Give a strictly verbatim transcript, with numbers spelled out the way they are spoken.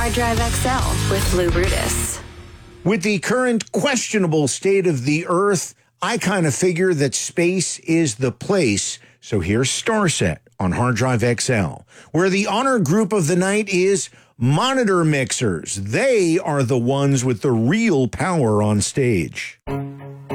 Hard Drive X L with Lou Brutus. With the current questionable state of the Earth, I kind of figure that space is the place. So here's Starset on Hard Drive X L, where the honor group of the night is Monitor Mixers. They are the ones with the real power on stage.